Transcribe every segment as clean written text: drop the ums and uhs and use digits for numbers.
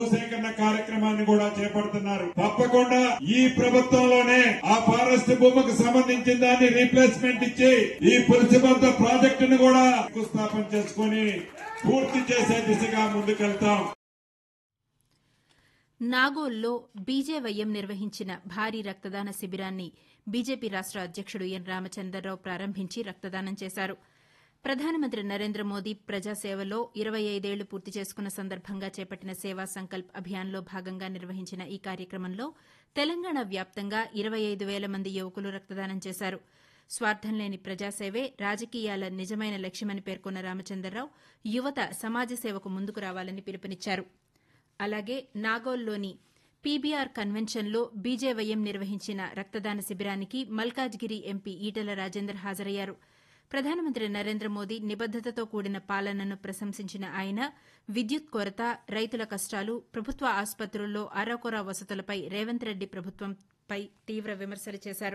సేకరణ కార్యక్రమాన్ని కూడా చేపడుతున్నారు. తప్పకుండా ఈ ప్రభుత్వంలోనే ఆ ఫారెస్ట్ భూమికి సంబంధించిన దాన్ని రీప్లేస్మెంట్ ఇచ్చి ఈ పులిసిబంత ప్రాజెక్టును కూడా శంకుస్థాపన చేసుకుని పూర్తి చేసే దిశగా ముందుకెళ్తాం. నాగోల్లో బీజేవైఎం నిర్వహించిన భారీ రక్తదాన శిబిరాన్ని బీజేపీ రాష్ట అధ్యకుడు ఎన్ రామచంద్రరావు ప్రారంభించి రక్తదానం చేశారు. ప్రధానమంత్రి నరేంద్ర మోదీ ప్రజాసేవలో 25 ఏళ్లు పూర్తి చేసుకున్న సందర్భంగా చేపట్టిన సేవా సంకల్ప్ అభియాన్లో భాగంగా నిర్వహించిన ఈ కార్యక్రమంలో తెలంగాణ వ్యాప్తంగా 25,000 మంది యువకులు రక్తదానం చేశారు. స్వార్థం లేని ప్రజాసేవే రాజకీయాల నిజమైన లక్ష్యమని పేర్కొన్న రామచంద్రరావు యువత సమాజ సేవకు ముందుకు రావాలని పిలుపునిచ్చారు. అలాగే నాగోల్లోని పీబీఆర్ కన్వెన్షన్లో బీజేవైఎం నిర్వహించిన రక్తదాన శిబిరానికి మల్కాజ్గిరి ఎంపీ ఈటెల రాజేందర్ హాజరయ్యారు. ప్రధానమంత్రి నరేంద్ర మోదీ నిబద్దతతో కూడిన పాలనను ప్రశంసించిన ఆయన విద్యుత్ కొరత, రైతుల కష్టాలు, ప్రభుత్వ ఆసుపత్రుల్లో అరకొర వసతులపై రేవంత్ రెడ్డి ప్రభుత్వంపై తీవ్ర విమర్శలు చేశారు.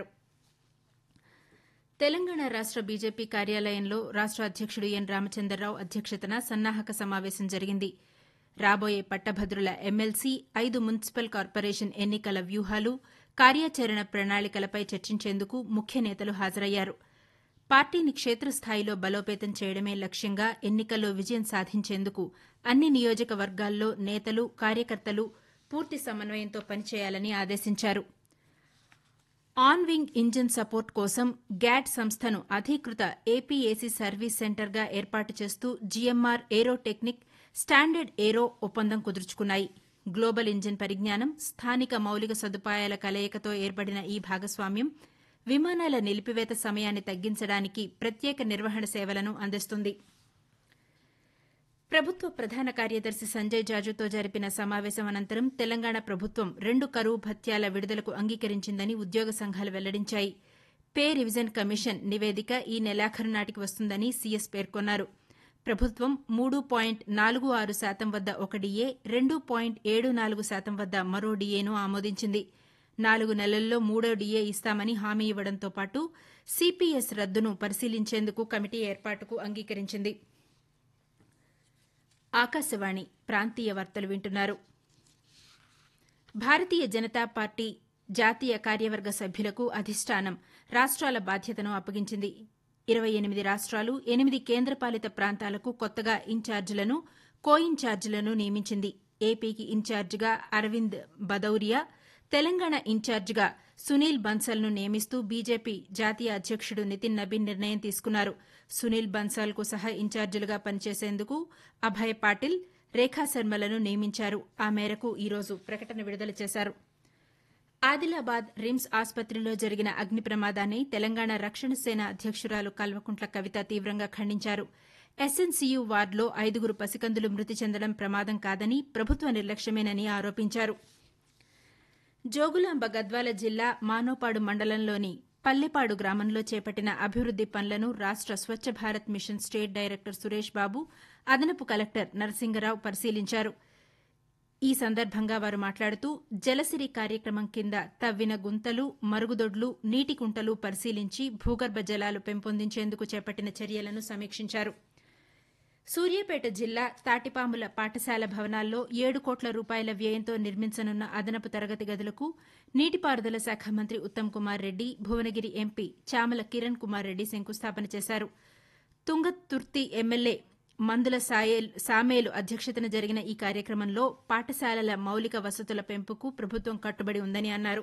తెలంగాణ రాష్ట బీజేపీ కార్యాలయంలో రాష్ట అధ్యకుడు ఎన్ రామచంద్రరావు అధ్యక్షతన సన్నాహక సమావేశం జరిగింది. రాబోయే పట్టభద్రుల ఎమ్మెల్సీ, 5 మున్సిపల్ కార్పొరేషన్ ఎన్నికల వ్యూహాలు, కార్యాచరణ ప్రణాళికలపై చర్చించేందుకు ముఖ్య నేతలు హాజరయ్యారు. పార్టీని క్షేత్రస్థాయిలో బలోపేతం చేయడమే లక్ష్యంగా ఎన్నికల్లో విజయం సాధించేందుకు అన్ని నియోజకవర్గాల్లో నేతలు, కార్యకర్తలు పూర్తి సమన్వయంతో పనిచేయాలని ఆదేశించారు. ఆన్ వింగ్ ఇంజిన్ సపోర్ట్ కోసం గ్యాట్ సంస్థను అధీకృత ఏపీఏసీ సర్వీస్ సెంటర్గా ఏర్పాటు చేస్తూ జీఎంఆర్ ఏరోటెక్నిక్, స్టాండర్డ్ ఏరో ఒప్పందం కుదుర్చుకున్నాయి. గ్లోబల్ ఇంజిన్ పరిజ్ఞానం, స్థానిక మౌలిక సదుపాయాల కలయికతో ఏర్పడిన ఈ భాగస్వామ్యం విమానాల నిలిపివేత సమయాన్ని తగ్గించడానికి ప్రత్యేక నిర్వహణ సేవలను అందిస్తుంది. ప్రభుత్వ ప్రధాన కార్యదర్శి సంజయ్ జాజుతో జరిపిన సమావేశం అనంతరం తెలంగాణ ప్రభుత్వం 2 కరువు భత్యాల విడుదలకు అంగీకరించిందని ఉద్యోగ సంఘాలు వెల్లడించాయి. పే రివిజన్ కమిషన్ నివేదిక ఈ నెలాఖరు నాటికి వస్తుందని సీఎస్ పేర్కొన్నారు. ప్రభుత్వం 3.46% వద్ద ఒక డీఏ, 2.74% వద్ద మరో డీఏను ఆమోదించింది. 4 నెలల్లో 3వ డీఏ ఇస్తామని హామీ ఇవ్వడంతో పాటు సీపీఎస్ రద్దును పరిశీలించేందుకు కమిటీ ఏర్పాటుకు అంగీకరించింది. ఆకాశవాణి ప్రాంతీయ వార్తలు వింటున్నారు. భారతీయ జనతా పార్టీ జాతీయ కార్యవర్గ సభ్యులకు అధిష్టానం రాష్ట్రాల బాధ్యతను అప్పగించింది. 28 రాష్ట్రాలు, 8 కేంద్రపాలిత ప్రాంతాలకు కొత్తగా ఇన్ఛార్జీలను, కో ఇన్ఛార్జీలను నియమించింది. ఏపీకి ఇన్ఛార్జిగా అరవింద్ భదౌరియా, తెలంగాణ ఇన్ఛార్జిగా సునీల్ బన్సల్ను నియమిస్తూ బీజేపీ జాతీయ అధ్యకుడు నితిన్ నబీన్ నిర్ణయం తీసుకున్నారు. సునీల్ బన్సాల్కు సహా ఇన్ఛార్జీలుగా పనిచేసేందుకు అభయ్ పాటిల్, రేఖా శర్మలను నియమించారు. ఆ మేరకు ఈ రోజు ప్రకటన విడుదల చేశారు. ఆదిలాబాద్ రిమ్స్ ఆసుపత్రిలో జరిగిన అగ్ని ప్రమాదాన్ని తెలంగాణ రక్షణ సేన అధ్యకురాలు కల్వకుంట్ల కవిత తీవ్రంగా ఖండించారు. ఎస్ఎన్సీయూ వార్డులో 5 పసికందులు మృతి చెందడం ప్రమాదం కాదని, ప్రభుత్వ నిర్లక్ష్యమేనని ఆరోపించారు. జోగులాంబ గద్వాల జిల్లా మానోపాడు మండలంలోని పల్లెపాడు గ్రామంలో చేపట్టిన అభివృద్ది పనులను రాష్ట Swachh Bharat machine state director Suresh Babu, అదనపు కలెక్టర్ నరసింగరావు పరిశీలించారు. ఈ సందర్భంగా వారు మాట్లాడుతూ జలసిరి కార్యక్రమం కింద తవ్విన గుంతలు, మరుగుదొడ్లు, నీటి కుంటలు పరిశీలించి భూగర్భ జలాలు పెంపొందించేందుకు చేపట్టిన చర్యలను సమీక్షించారు. సూర్యాపేట జిల్లా తాటిపాముల పాఠశాల భవనాల్లో 7 కోట్ల రూపాయల వ్యయంతో నిర్మించనున్న అదనపు తరగతి గదులకు నీటిపారుదల శాఖ మంత్రి ఉత్తమ్ కుమార్ రెడ్డి, భువనగిరి ఎంపీ చామల కిరణ్ కుమార్ రెడ్డి శంకుస్థాపన చేశారు. తుంగతుర్తి ఎమ్మెల్యే మందుల సామేలు అధ్యక్షతన జరిగిన ఈ కార్యక్రమంలో పాఠశాలల మౌలిక వసతుల పెంపుకు ప్రభుత్వం కట్టుబడి ఉందని అన్నారు.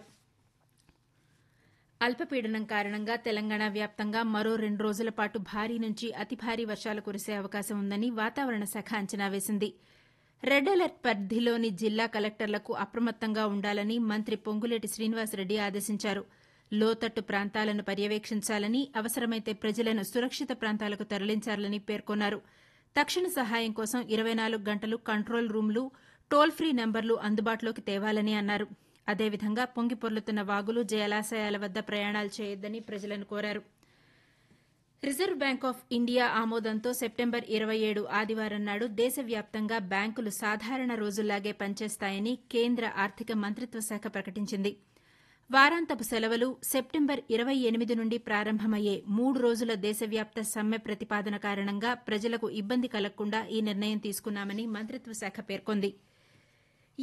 అల్పపీడనం కారణంగా తెలంగాణ వ్యాప్తంగా మరో 2 రోజుల పాటు భారీ నుంచి అతి భారీ వర్షాలు కురిసే అవకాశం ఉందని వాతావరణ శాఖ అంచనా వేసింది. రెడ్ అలర్ట్ పరిధిలోని జిల్లా కలెక్టర్లకు అప్రమత్తంగా ఉండాలని మంత్రి పొంగులేటి శ్రీనివాసరెడ్డి ఆదేశించారు. లోతట్టు ప్రాంతాలను పర్యవేక్షించాలని, అవసరమైతే ప్రజలను సురక్షిత ప్రాంతాలకు తరలించాలని పేర్కొన్నారు. తక్షణ సహాయం కోసం 24 గంటలు కంట్రోల్ రూమ్లు, టోల్ ఫ్రీ నంబర్లు అందుబాటులోకి తేవాలని అన్నారు. అదేవిధంగా పొంగిపొర్లుతున్న వాగులు, జలాశయాల వద్ద ప్రయాణాలు చేయొద్దని ప్రజలను కోరారు. Reserve bank of India ఆమోదంతో September 27 ఆదివారం నాడు దేశవ్యాప్తంగా బ్యాంకులు సాధారణ రోజుల్లాగే పనిచేస్తాయని కేంద్ర ఆర్థిక మంత్రిత్వ శాఖ ప్రకటించింది. వారాంతపు సెలవులు సెప్టెంబర్ 28 నుండి ప్రారంభమయ్యే 3 రోజుల దేశవ్యాప్త సమ్మె ప్రతిపాదన కారణంగా ప్రజలకు ఇబ్బంది కలగకుండా ఈ నిర్ణయం తీసుకున్నామని మంత్రిత్వ శాఖ పేర్కొంది.